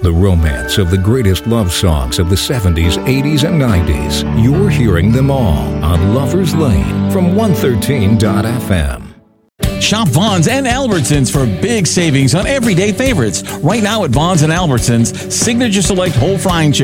the romance of the greatest love songs of the 70s, 80s, and 90s. You're hearing them all on Lover's Lane from 113.fm. Shop Vons and Albertsons for big savings on everyday favorites. Right now at Vons and Albertsons, Signature Select Whole Frying Chicken